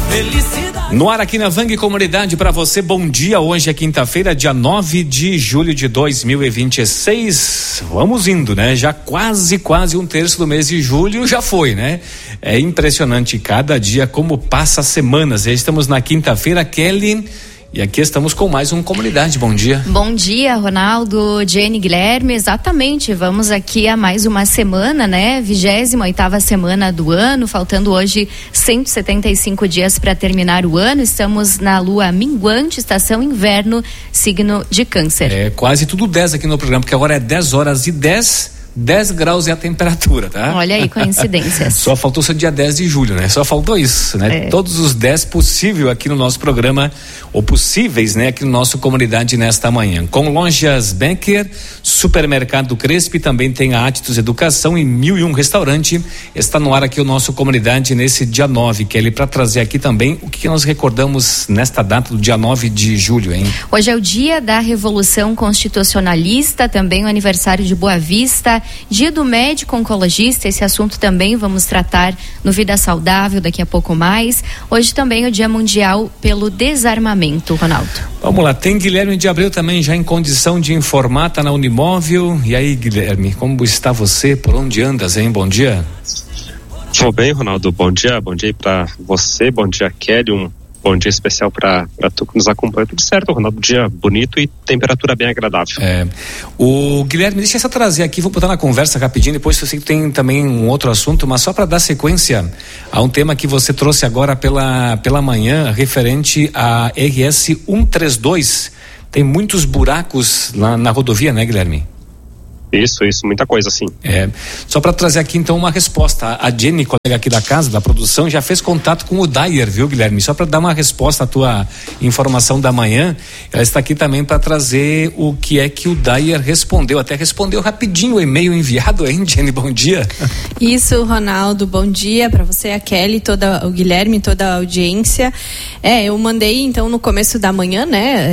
No ar aqui na Vang Comunidade para você, bom dia. Hoje é quinta-feira, dia 9 de julho de 2026. Vamos indo, né? Já quase um terço do mês de julho já foi, né? É impressionante cada dia como passa as semanas. Já estamos na quinta-feira, Kelly. E aqui estamos com mais um Comunidade. Bom dia. Bom dia, Ronaldo, Jenny, Guilherme. Exatamente, vamos aqui a mais uma semana, né? 28ª semana do ano, faltando hoje 175 dias para terminar o ano. Estamos na lua minguante, estação inverno, signo de Câncer. É quase tudo 10 aqui no programa, porque agora é 10h10 graus é a temperatura, tá? Olha aí, coincidências. Só faltou ser dia 10 de julho, né? Só faltou isso, né? Todos os 10 possível aqui no nosso programa, ou possíveis, né? Aqui no nosso Comunidade nesta manhã. Com lojas Becker, Supermercado Crespi, também tem a Atitus Educação e 1001 Restaurante. Está no ar aqui o nosso Comunidade nesse dia 9, Kelly, para trazer aqui também o que nós recordamos nesta data do dia 9 de julho, hein? Hoje é o dia da Revolução Constitucionalista, também o aniversário de Boa Vista, dia do médico oncologista. Esse assunto também vamos tratar no Vida Saudável daqui a pouco mais. Hoje também é o Dia Mundial pelo Desarmamento, Ronaldo. Vamos lá, tem Guilherme de Abreu também já em condição de informar, tá na Unimóvel. E aí, Guilherme, como está você? Por onde andas, hein? Bom dia. Tô bem, Ronaldo, bom dia aí pra você, bom dia, Kelly, bom dia especial para tu que nos acompanha. Tudo certo, Ronaldo, dia bonito e temperatura bem agradável. O Guilherme, deixa eu só trazer aqui, vou botar na conversa rapidinho, depois eu sei que tem também um outro assunto, mas só para dar sequência a um tema que você trouxe agora pela manhã, referente a RS 132. Tem muitos buracos na rodovia, né, Guilherme? Isso, muita coisa, sim. Só para trazer aqui então uma resposta, a Jenny, colega aqui da casa, da produção, já fez contato com o Dyer, viu, Guilherme? Só para dar uma resposta à tua informação da manhã, ela está aqui também para trazer o que é que o Dyer respondeu, até respondeu rapidinho o e-mail enviado, hein, Jenny? Bom dia. Isso, Ronaldo, bom dia para você, a Kelly, o Guilherme, toda a audiência. Eu mandei então no começo da manhã, né,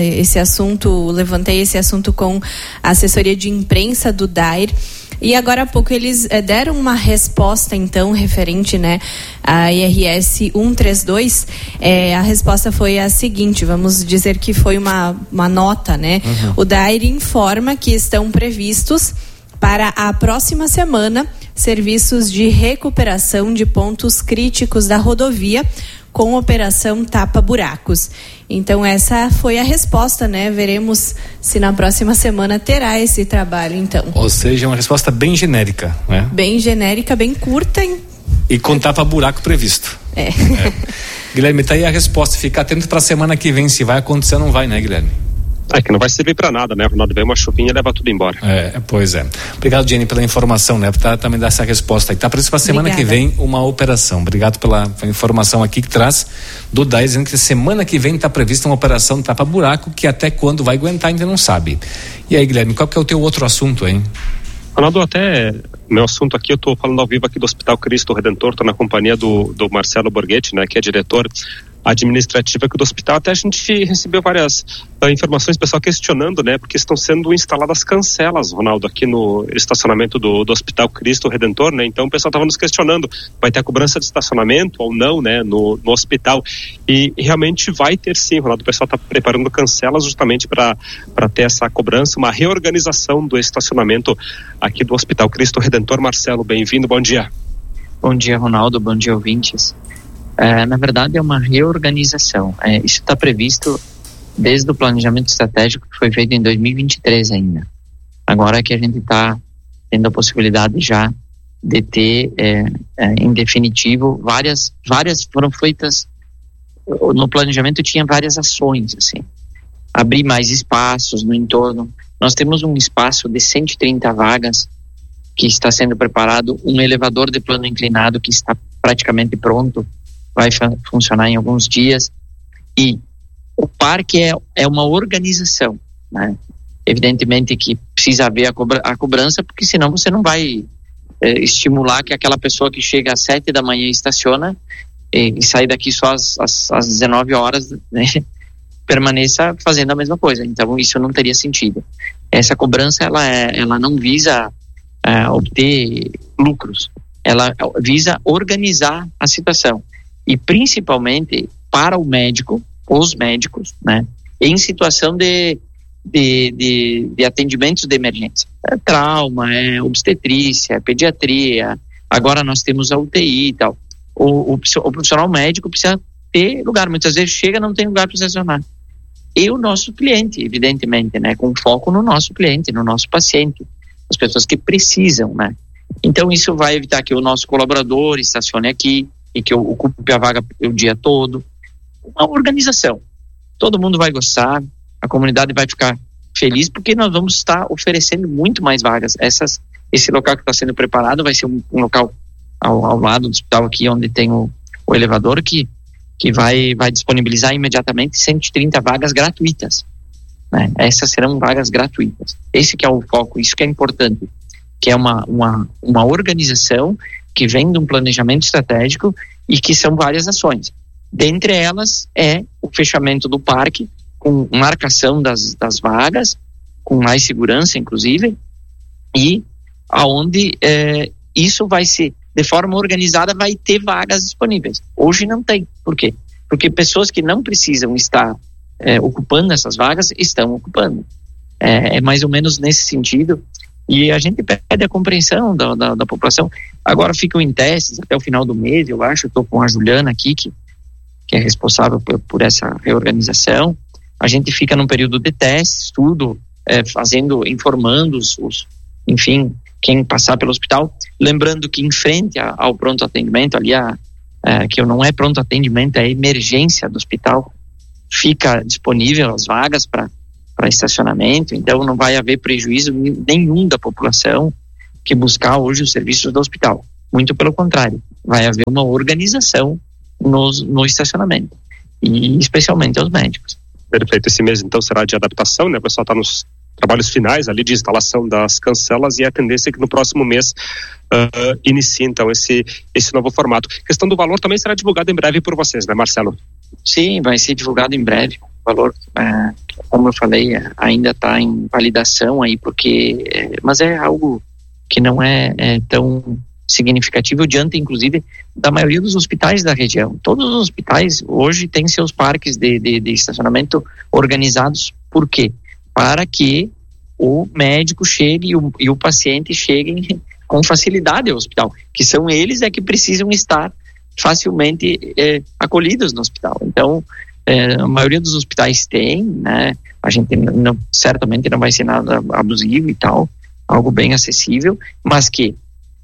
levantei esse assunto com a assessoria de imprensa do Dyer, e agora há pouco eles deram uma resposta então referente, né, a IRS 132. A resposta foi a seguinte, vamos dizer que foi uma nota, né? O Dyer informa que estão previstos para a próxima semana serviços de recuperação de pontos críticos da rodovia com operação tapa-buracos. Então essa foi a resposta, né? Veremos se na próxima semana terá esse trabalho, então. Ou seja, uma resposta bem genérica, né? Bem genérica, bem curta. E com tapa-buraco previsto. Guilherme, tá aí a resposta. Fica atento para a semana que vem, se vai acontecer ou não vai, né, Guilherme? Que não vai servir para nada, né, Ronaldo? Vem uma chuvinha e leva tudo embora. Pois é. Obrigado, Jenny, pela informação, né? Por também dar essa resposta aí. Tá previsto para semana que vem uma operação. Obrigado pela informação aqui que traz do DAI, dizendo que semana que vem está prevista uma operação tapa-buraco, que até quando vai aguentar ainda não sabe. E aí, Guilherme, qual que é o teu outro assunto, hein? Ronaldo, até meu assunto aqui, eu estou falando ao vivo aqui do Hospital Cristo Redentor, estou na companhia do Marcelo Borghetti, né, que é diretor administrativa aqui do hospital. Até a gente recebeu várias informações, pessoal questionando, né, porque estão sendo instaladas cancelas, Ronaldo, aqui no estacionamento do Hospital Cristo Redentor, né, então o pessoal estava nos questionando, vai ter a cobrança de estacionamento ou não, né, no hospital, e realmente vai ter sim, Ronaldo, o pessoal está preparando cancelas justamente para ter essa cobrança, uma reorganização do estacionamento aqui do Hospital Cristo Redentor. Marcelo, bem-vindo, bom dia. Bom dia, Ronaldo, bom dia, ouvintes. Na verdade é uma reorganização, isso está previsto desde o planejamento estratégico que foi feito em 2023 ainda. Agora que a gente está tendo a possibilidade já de ter em definitivo várias foram feitas no planejamento, tinha várias ações, assim, abrir mais espaços no entorno. Nós temos um espaço de 130 vagas que está sendo preparado, um elevador de plano inclinado que está praticamente pronto, vai funcionar em alguns dias, e o parque é uma organização, né? Evidentemente que precisa haver a cobrança, porque senão você não vai estimular que aquela pessoa que chega às 7 da manhã e estaciona e sai daqui só às 19 horas, né, permaneça fazendo a mesma coisa. Então isso não teria sentido. Essa cobrança ela não visa obter lucros, ela visa organizar a situação e principalmente para os médicos, né, em situação de atendimentos de emergência. É trauma, é obstetrícia, é pediatria, agora nós temos a UTI e tal. O profissional médico precisa ter lugar, muitas vezes chega e não tem lugar para estacionar. E o nosso cliente, evidentemente, né, com foco no nosso cliente, no nosso paciente, as pessoas que precisam, né. Então isso vai evitar que o nosso colaborador estacione aqui e que eu ocupe a vaga o dia todo. Uma organização. Todo mundo vai gostar, a comunidade vai ficar feliz, porque nós vamos estar oferecendo muito mais vagas. Esse local que está sendo preparado vai ser um local ao lado do hospital aqui, onde tem o elevador, que vai disponibilizar imediatamente 130 vagas gratuitas, né? Essas serão vagas gratuitas. Esse que é o foco, isso que é importante, que é uma organização que vem de um planejamento estratégico e que são várias ações. Dentre elas é o fechamento do parque, com marcação das vagas, com mais segurança, inclusive, e aonde isso vai ser, de forma organizada, vai ter vagas disponíveis. Hoje não tem. Por quê? Porque pessoas que não precisam estar ocupando essas vagas, estão ocupando. É mais ou menos nesse sentido, e a gente pede a compreensão da população. Agora ficam em testes até o final do mês, eu acho. Estou com a Juliana aqui, que é responsável por essa reorganização. A gente fica num período de testes, tudo, informando enfim, quem passar pelo hospital. Lembrando que em frente ao pronto atendimento, ali que não é pronto atendimento, é emergência do hospital, fica disponível as vagas para estacionamento, então não vai haver prejuízo nenhum da população que buscar hoje os serviços do hospital. Muito pelo contrário, vai haver uma organização no estacionamento, e especialmente aos médicos. Perfeito. Esse mês então será de adaptação, né? O pessoal está nos trabalhos finais ali de instalação das cancelas, e a tendência é que no próximo mês inicie então esse novo formato. A questão do valor também será divulgado em breve por vocês, né, Marcelo? Sim, vai ser divulgado em breve. O valor, como eu falei, ainda está em validação aí, mas é algo que não é tão significativo diante, inclusive, da maioria dos hospitais da região. Todos os hospitais hoje têm seus parques de estacionamento organizados. Por quê? Para que o médico chegue e o paciente cheguem com facilidade ao hospital, que são eles que precisam estar facilmente acolhidos no hospital. Então, a maioria dos hospitais tem, né? A gente certamente não vai ser nada abusivo e tal, algo bem acessível, mas que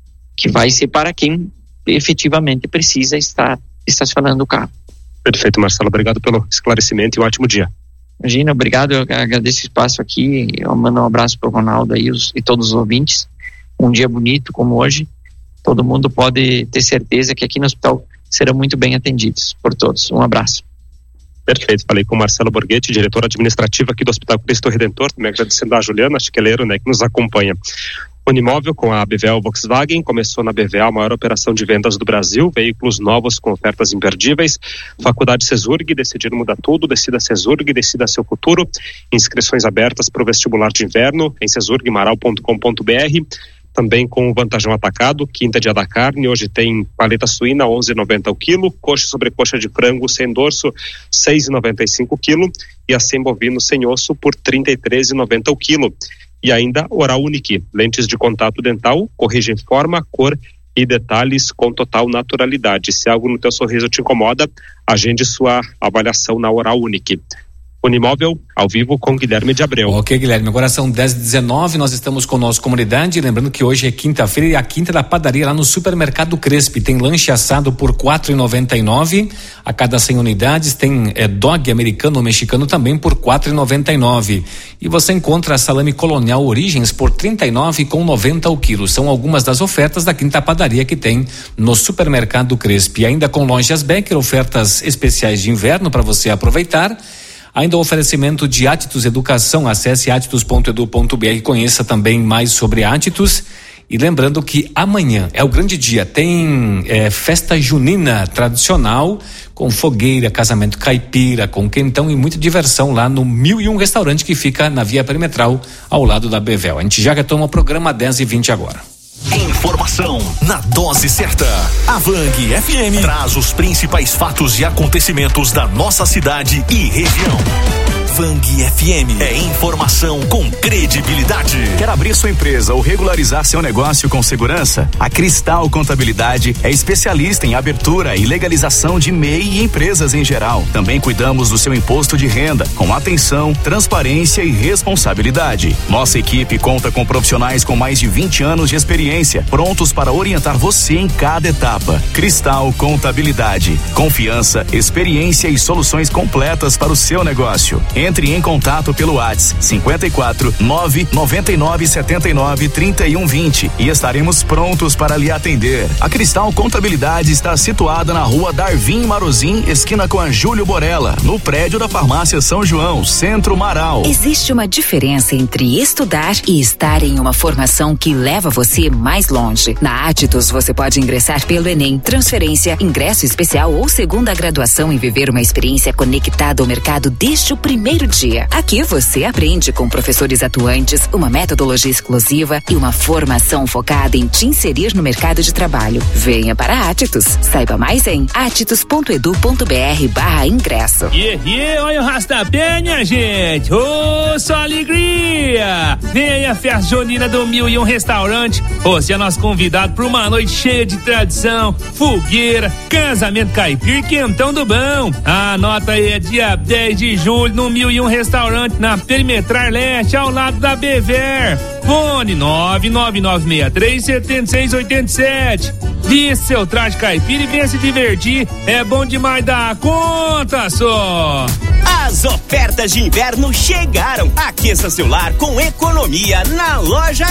vai ser para quem efetivamente precisa estar estacionando o carro. Perfeito, Marcelo. Obrigado pelo esclarecimento e um ótimo dia. Imagina, obrigado. Eu agradeço o espaço aqui. Eu mando um abraço para o Ronaldo aí e todos os ouvintes. Um dia bonito como hoje. Todo mundo pode ter certeza que aqui no hospital serão muito bem atendidos por todos. Um abraço. Perfeito. Falei com o Marcelo Borghetti, diretor administrativo aqui do Hospital Cristo Redentor. Também agradecendo a Juliana Chiqueleiro, né, que nos acompanha. Unimóvel com a BVL Volkswagen começou na BVL a maior operação de vendas do Brasil, veículos novos com ofertas imperdíveis. Faculdade Cesurg, decidir muda tudo, decida Cesurg, decida seu futuro. Inscrições abertas para o vestibular de inverno em cesurgmaral.com.br. Também com o Vantajão Atacado, quinta dia da carne, hoje tem paleta suína 11,90 o quilo, coxa sobre coxa de frango sem dorso 6,95 o quilo e acém bovino sem osso por 33,90 o quilo. E ainda Oral Unique, lentes de contato dental, corrigem forma, cor e detalhes com total naturalidade. Se algo no teu sorriso te incomoda, agende sua avaliação na Oral Unique. Unimóvel, ao vivo com Guilherme de Abreu. Ok, Guilherme, agora são 10h19, nós estamos com a nossa comunidade, lembrando que hoje é quinta-feira e a quinta da padaria lá no Supermercado Crespi, tem lanche assado por R$4,99 a cada 100 unidades, tem dog americano ou mexicano também por R$4,99 e você encontra salame colonial Origens por R$39,90 o quilo. São algumas das ofertas da quinta padaria que tem no Supermercado Crespi. Ainda com lojas Becker, ofertas especiais de inverno para você aproveitar. Ainda o oferecimento de Atitus Educação, acesse atitus.edu.br e conheça também mais sobre Atitus. E lembrando que amanhã é o grande dia, tem festa junina tradicional, com fogueira, casamento caipira, com quentão e muita diversão lá no 1001 Restaurante, que fica na Via Perimetral, ao lado da Bevel. A gente já retoma o programa 10h20 agora. Informação na dose certa. A Vang FM traz os principais fatos e acontecimentos da nossa cidade e região. Vang FM é informação com credibilidade. Quer abrir sua empresa ou regularizar seu negócio com segurança? A Cristal Contabilidade é especialista em abertura e legalização de MEI e empresas em geral. Também cuidamos do seu imposto de renda, com atenção, transparência e responsabilidade. Nossa equipe conta com profissionais com mais de 20 anos de experiência, prontos para orientar você em cada etapa. Cristal Contabilidade. Confiança, experiência e soluções completas para o seu negócio. Entre em contato pelo WhatsApp 54 999 79 31 20 e estaremos prontos para lhe atender. A Cristal Contabilidade está situada na rua Darvin Marozin, esquina com a Júlio Borella, no prédio da Farmácia São João, Centro Marau. Existe uma diferença entre estudar e estar em uma formação que leva você mais longe. Na Atitus você pode ingressar pelo Enem, transferência, ingresso especial ou segunda graduação e viver uma experiência conectada ao mercado desde o primeiro dia. Aqui você aprende com professores atuantes, uma metodologia exclusiva e uma formação focada em te inserir no mercado de trabalho. Venha para a Atitus. Saiba mais em atitus.edu.br/ingresso. Olha o rastapé, minha gente! Só alegria! Vem a festa junina do 1001 Restaurante. Você é nosso convidado para uma noite cheia de tradição, fogueira, casamento caipira e quentão do bom. Anota aí, é dia 10 de julho no 1001 Restaurante, na Perimetrar Leste, ao lado da Bever. Fone 99963-7687. Vista seu traje caipira e venha se divertir. É bom demais dar conta só. As ofertas de inverno chegaram. Aqueça seu lar com economia na loja